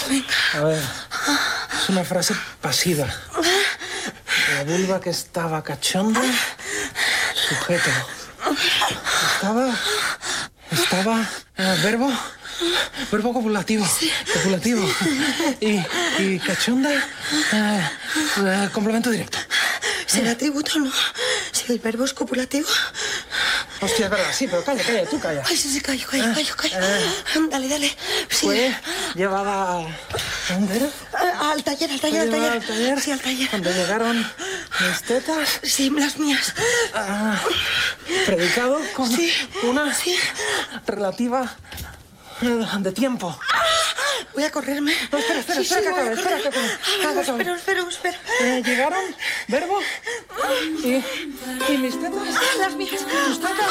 A ver, es una frase pasiva. La vulva que estaba cachonda, sujeto. Estaba verbo copulativo. Sí. Copulativo. Y cachonda, complemento directo. ¿Será atributo o no? Si el verbo es copulativo. Hostia, es verdad, sí, pero calla, tú calla. Ay, sí, callo. Dale. Sí. Fue llevada a... ¿Dónde era? Al taller. Sí, al taller. Cuando llegaron mis tetas. Sí, las mías. Predicado con una relativa de tiempo. Voy a correrme. No, espera que acabe. Espera. Llegaron, verbo, y mis tetas. Las mías. Tus tetas.